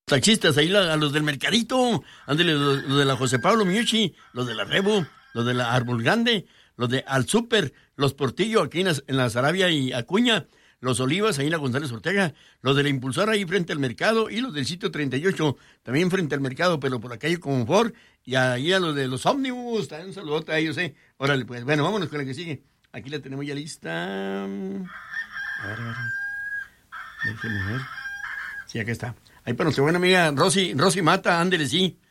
Taxistas, ahí a los del Mercadito, ándale, los de la José Pablo Miucci, los de la Rebo, los de la Árbol Grande, los de Al Súper, los Portillo aquí en la Sarabia y Acuña, los Olivas ahí en la González Ortega, los de la Impulsora ahí frente al mercado y los del sitio 38 también frente al mercado, pero por la calle Confort, y ahí a los de los ómnibus, también un saludote a ellos, Órale, pues, bueno, vámonos con la que sigue. Aquí la tenemos ya lista. A ver. Déjenme ver. Sí, acá está. Ahí para nuestra buena amiga Rosy Mata, ándele, sí.